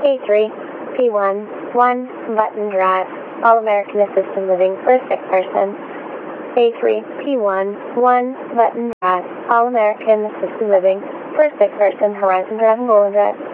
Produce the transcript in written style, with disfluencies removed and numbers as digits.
A3, P1, 1, button drive, All American Assisted Living for a sick person. A3, P1, 1, button drive, All American Assisted Living for a sick person, Horizon Drive and Golden Drive.